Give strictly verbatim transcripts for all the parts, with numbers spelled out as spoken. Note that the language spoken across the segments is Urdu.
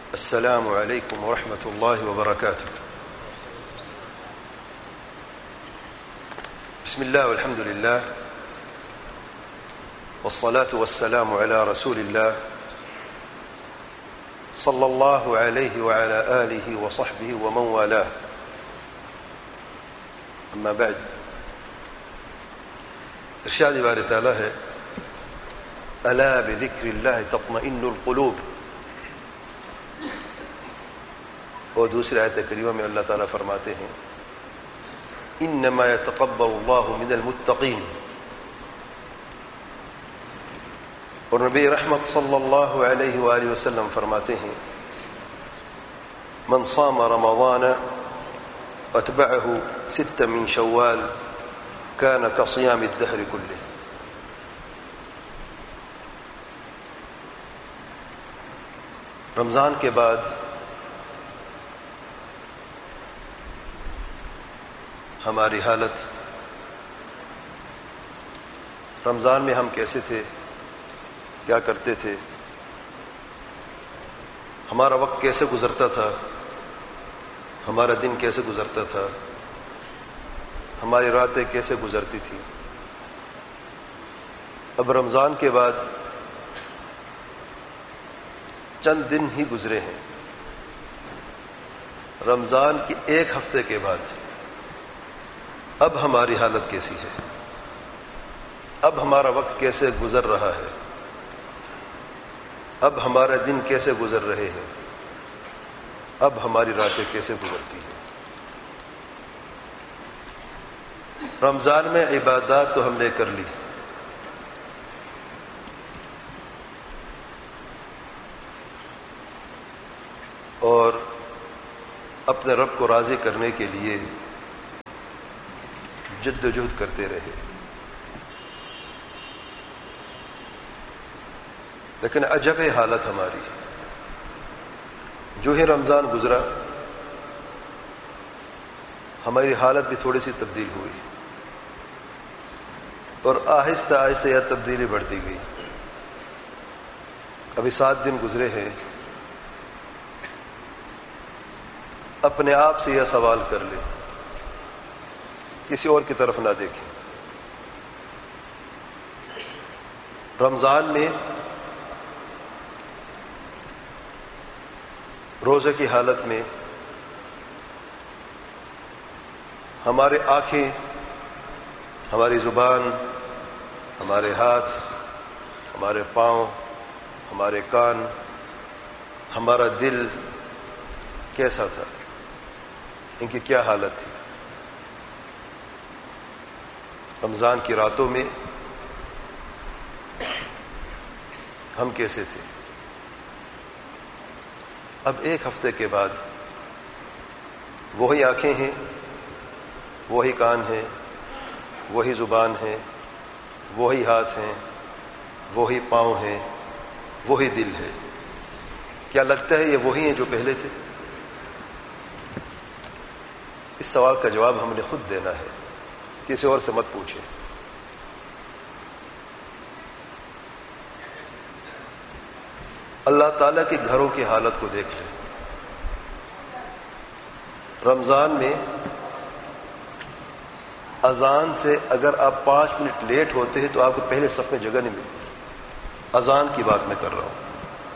السلام علیکم ورحمۃ اللہ وبرکاتہ. بسم اللہ والحمد للہ والصلاة والسلام علی رسول اللہ صلی اللہ علیہ وعلی آلہ وصحبہ ومن والاه. اما بعد، ارشاد باری تعالی ہے الا بذکر اللہ تطمئن القلوب، اور دوسری آیت کریمہ میں اللہ تعالیٰ فرماتے ہیں انما يتقبل اللہ من المتقین. اور نبی رحمت صلی اللہ علیہ وآلہ وسلم فرماتے ہیں من صام رمضان اتبعه ست من شوال كان كصيام الدهر كله. رمضان کے بعد ہماری حالت، رمضان میں ہم کیسے تھے، کیا کرتے تھے، ہمارا وقت کیسے گزرتا تھا، ہمارا دن کیسے گزرتا تھا، ہماری راتیں کیسے گزرتی تھی. اب رمضان کے بعد چند دن ہی گزرے ہیں. رمضان کے ایک ہفتے کے بعد اب ہماری حالت کیسی ہے، اب ہمارا وقت کیسے گزر رہا ہے، اب ہمارے دن کیسے گزر رہے ہیں، اب ہماری راتیں کیسے گزرتی ہیں. رمضان میں عبادات تو ہم نے کر لی، اور اپنے رب کو راضی کرنے کے لیے جد و جہد کرتے رہے. لیکن عجب ہے حالت ہماری، جو ہی رمضان گزرا ہماری حالت بھی تھوڑی سی تبدیل ہوئی، اور آہستہ آہستہ یہ تبدیلی بڑھتی گئی. ابھی سات دن گزرے ہیں. اپنے آپ سے یہ سوال کر لیں، کسی اور کی طرف نہ دیکھیں. رمضان میں روزے کی حالت میں ہمارے آنکھیں، ہماری زبان، ہمارے ہاتھ، ہمارے پاؤں، ہمارے کان، ہمارا دل کیسا تھا، ان کی کیا حالت تھی. رمضان کی راتوں میں ہم کیسے تھے. اب ایک ہفتے کے بعد وہی آنکھیں ہیں، وہی کان ہیں، وہی زبان ہے، وہی ہاتھ ہیں، وہی پاؤں ہیں، وہی دل ہے. کیا لگتا ہے یہ وہی ہیں جو پہلے تھے؟ اس سوال کا جواب ہم نے خود دینا ہے، کسی اور سے مت پوچھیں. اللہ تعالیٰ کے گھروں کی حالت کو دیکھ لیں. رمضان میں اذان سے اگر آپ پانچ منٹ لیٹ ہوتے ہیں تو آپ کو پہلے صف میں جگہ نہیں ملتی. اذان کی بات میں کر رہا ہوں.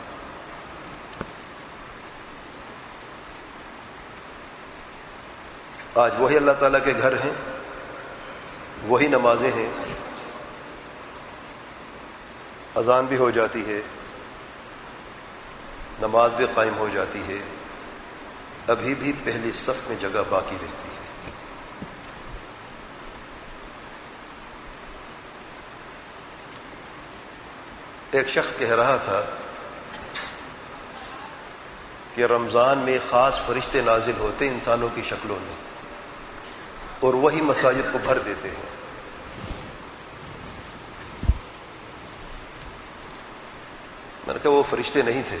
آج وہی اللہ تعالیٰ کے گھر ہیں، وہی نمازیں ہیں، اذان بھی ہو جاتی ہے، نماز بھی قائم ہو جاتی ہے، ابھی بھی پہلی صف میں جگہ باقی رہتی ہے. ایک شخص کہہ رہا تھا کہ رمضان میں خاص فرشتے نازل ہوتے انسانوں کی شکلوں میں، اور وہی مساجد کو بھر دیتے ہیں. میں نے کہا وہ فرشتے نہیں تھے،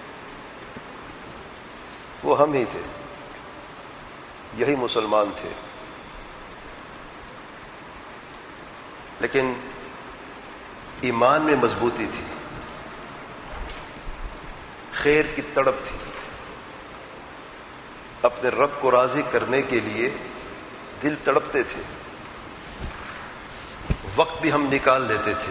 وہ ہم ہی تھے، یہی مسلمان تھے. لیکن ایمان میں مضبوطی تھی، خیر کی تڑپ تھی. اپنے رب کو راضی کرنے کے لیے دل تڑپتے تھے، وقت بھی ہم نکال لیتے تھے،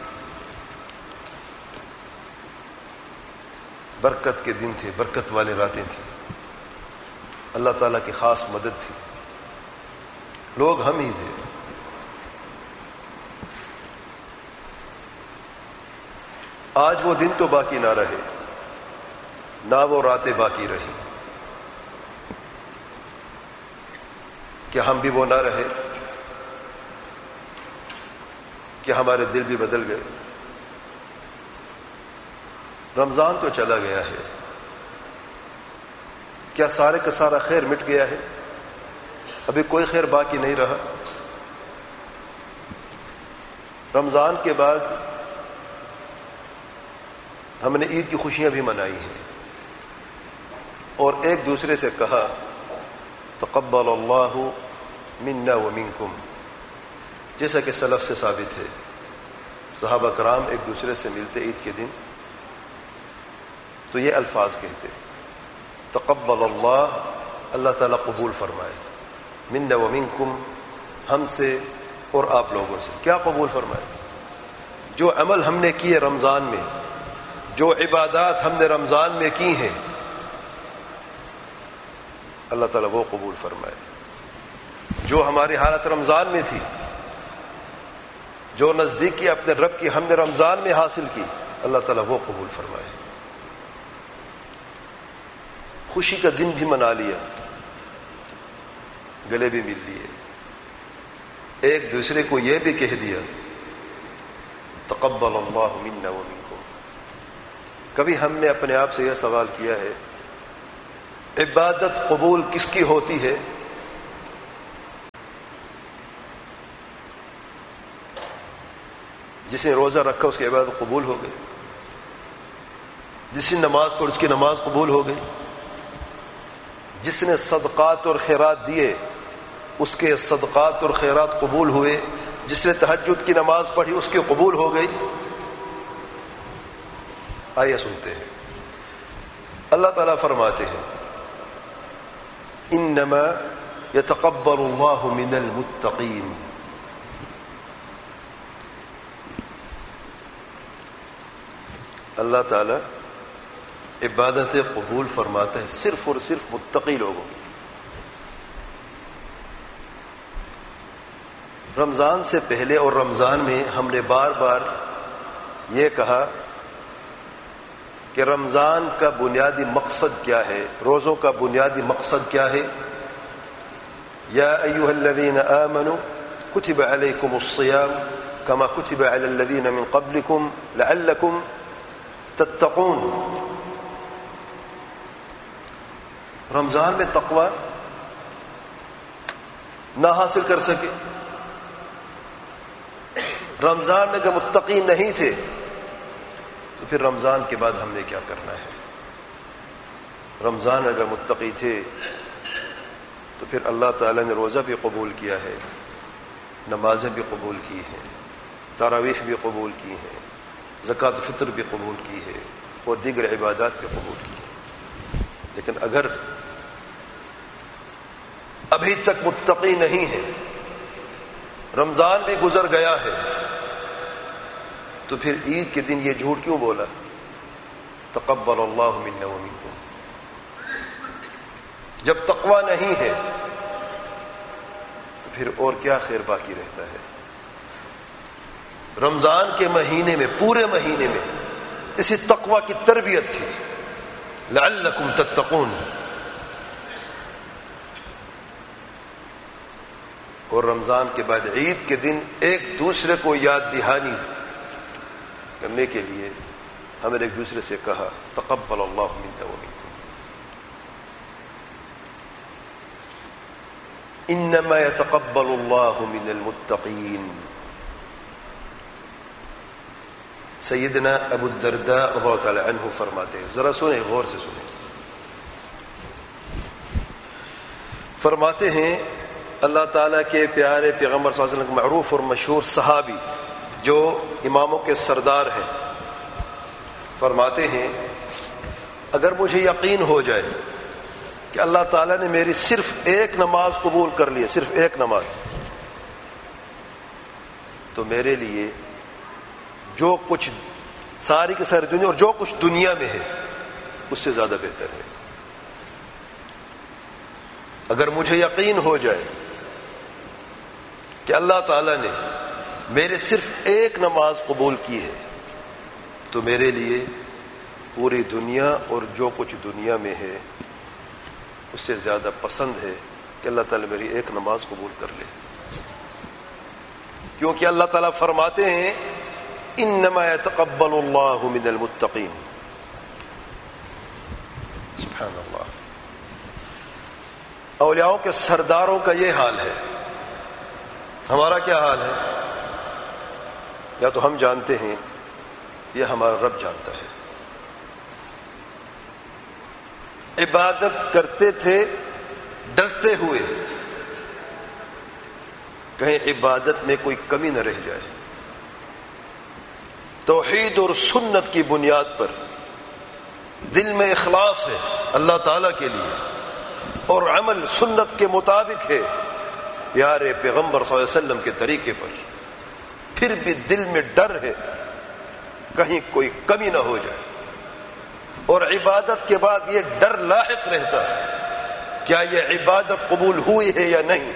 برکت کے دن تھے، برکت والے راتیں تھیں، اللہ تعالیٰ کی خاص مدد تھی، لوگ ہم ہی تھے۔ آج وہ دن تو باقی نہ رہے، نہ وہ راتیں باقی رہی، کیا ہم بھی وہ نہ رہے؟ کیا ہمارے دل بھی بدل گئے؟ رمضان تو چلا گیا ہے، کیا سارے کا سارا خیر مٹ گیا ہے؟ ابھی کوئی خیر باقی نہیں رہا۔ رمضان کے بعد ہم نے عید کی خوشیاں بھی منائی ہیں اور ایک دوسرے سے کہا تقبل اللہ منا ومنکم، جیسا کہ سلف سے ثابت ہے، صحابہ کرام ایک دوسرے سے ملتے عید کے دن تو یہ الفاظ کہتے تقبل اللہ، اللہ تعالیٰ قبول فرمائے، منا ومنکم، ہم سے اور آپ لوگوں سے۔ کیا قبول فرمائے؟ جو عمل ہم نے کیے رمضان میں، جو عبادات ہم نے رمضان میں کی ہیں، اللہ تعالیٰ وہ قبول فرمائے۔ جو ہماری حالت رمضان میں تھی، جو نزدیکی اپنے رب کی ہم نے رمضان میں حاصل کی، اللہ تعالیٰ وہ قبول فرمائے۔ خوشی کا دن بھی منا لیا، گلے بھی مل لیے، ایک دوسرے کو یہ بھی کہہ دیا تقبل اللہ منا ومنکم۔ کبھی ہم نے اپنے آپ سے یہ سوال کیا ہے عبادت قبول کس کی ہوتی ہے؟ جس نے روزہ رکھا اس کی عبادت قبول ہو گئی، جس نے نماز پڑھی اس کی نماز قبول ہو گئی، جس نے صدقات اور خیرات دیے اس کے صدقات اور خیرات قبول ہوئے، جس نے تہجد کی نماز پڑھی اس کی قبول ہو گئی۔ آئیے سنتے ہیں، اللہ تعالیٰ فرماتے ہیں انما یتقبل اللہ من المتقین، اللہ تعالیٰ عبادتیں قبول فرماتا ہے صرف اور صرف متقی لوگوں کی۔ رمضان سے پہلے اور رمضان میں ہم نے بار بار یہ کہا کہ رمضان کا بنیادی مقصد کیا ہے، روزوں کا بنیادی مقصد کیا ہے؟ یا ایھا الذین آمنوا کتب علیکم الصیام کما کتب علی الذین من قبلکم لعلکم تتقون۔ رمضان میں تقوی نہ حاصل کر سکے، رمضان میں اگر متقین نہیں تھے تو پھر رمضان کے بعد ہم نے کیا کرنا ہے؟ رمضان اگر متقی تھے تو پھر اللہ تعالیٰ نے روزہ بھی قبول کیا ہے، نمازیں بھی قبول کی ہیں، تراویح بھی قبول کی ہیں، زکوٰۃ الفطر بھی قبول کی ہے اور دیگر عبادات بھی قبول کی ہیں۔ لیکن اگر ابھی تک متقی نہیں ہے، رمضان بھی گزر گیا ہے، تو پھر عید کے دن یہ جھوٹ کیوں بولا تقبل اللہ منا ومنکم؟ جب تقوی نہیں ہے تو پھر اور کیا خیر باقی رہتا ہے؟ رمضان کے مہینے میں، پورے مہینے میں اسی تقوی کی تربیت تھی، لعلکم تتقون۔ اور رمضان کے بعد عید کے دن ایک دوسرے کو یاد دہانی کرنے کے لیے ہم نے ایک دوسرے سے کہا تقبل اللہ منا ومنکم۔ انما يتقبل اللہ من المتقین۔ سیدنا ابو الدرداء رضی اللہ تعالی عنہ فرماتے ہیں، ذرا سنیں، غور سے سنیں، فرماتے ہیں اللہ تعالیٰ کے پیارے پیغمبر صلی اللہ علیہ وسلم معروف اور مشہور صحابی جو اماموں کے سردار ہیں، فرماتے ہیں اگر مجھے یقین ہو جائے کہ اللہ تعالیٰ نے میری صرف ایک نماز قبول کر لی ہے، صرف ایک نماز، تو میرے لیے جو کچھ ساری کی ساری دنیا اور جو کچھ دنیا میں ہے اس سے زیادہ بہتر ہے۔ اگر مجھے یقین ہو جائے کہ اللہ تعالیٰ نے میرے صرف ایک نماز قبول کی ہے تو میرے لیے پوری دنیا اور جو کچھ دنیا میں ہے اس سے زیادہ پسند ہے کہ اللہ تعالیٰ میری ایک نماز قبول کر لے، کیونکہ اللہ تعالیٰ فرماتے ہیں انما يتقبل اللہ من المتقین۔ سبحان اللہ، اولیاؤں کے سرداروں کا یہ حال ہے، ہمارا کیا حال ہے؟ یا تو ہم جانتے ہیں یا ہمارا رب جانتا ہے۔ عبادت کرتے تھے ڈرتے ہوئے کہیں عبادت میں کوئی کمی نہ رہ جائے، توحید اور سنت کی بنیاد پر دل میں اخلاص ہے اللہ تعالیٰ کے لیے اور عمل سنت کے مطابق ہے پیارے پیغمبر صلی اللہ علیہ وسلم کے طریقے پر، پھر بھی دل میں ڈر ہے کہیں کوئی کمی نہ ہو جائے، اور عبادت کے بعد یہ ڈر لاحق رہتا کیا یہ عبادت قبول ہوئی ہے یا نہیں۔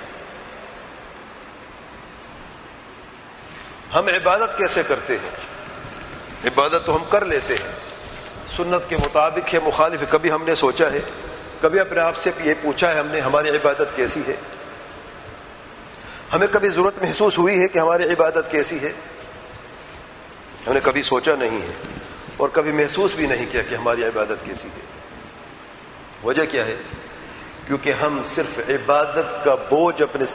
ہم عبادت کیسے کرتے ہیں؟ عبادت تو ہم کر لیتے ہیں، سنت کے مطابق ہے مخالف ہے، کبھی ہم نے سوچا ہے، کبھی اپنے آپ سے یہ پوچھا ہے ہم نے ہماری عبادت کیسی ہے؟ ہمیں کبھی ضرورت محسوس ہوئی ہے کہ ہماری عبادت کیسی ہے؟ ہم نے کبھی سوچا نہیں ہے اور کبھی محسوس بھی نہیں کیا کہ ہماری عبادت کیسی ہے۔ وجہ کیا ہے؟ کیونکہ ہم صرف عبادت کا بوجھ اپنے